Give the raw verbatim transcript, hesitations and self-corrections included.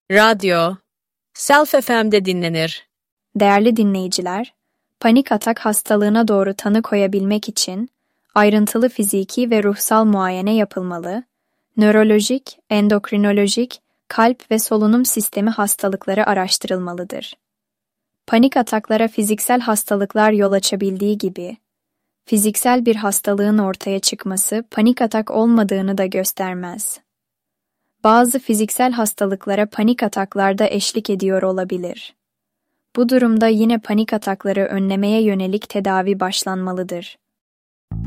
Radyo, Self F M'de dinlenir. Değerli dinleyiciler, panik atak hastalığına doğru tanı koyabilmek için ayrıntılı fiziki ve ruhsal muayene yapılmalı, nörolojik, endokrinolojik, kalp ve solunum sistemi hastalıkları araştırılmalıdır. Panik ataklara fiziksel hastalıklar yol açabildiği gibi, fiziksel bir hastalığın ortaya çıkması panik atak olmadığını da göstermez. Bazı fiziksel hastalıklara panik ataklar da eşlik ediyor olabilir. Bu durumda yine panik atakları önlemeye yönelik tedavi başlanmalıdır.